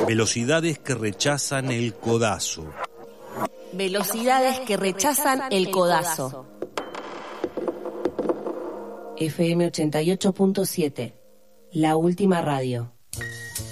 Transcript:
Velocidades que rechazan el codazo. Velocidades que rechazan el codazo. FM 88.7, la última radio.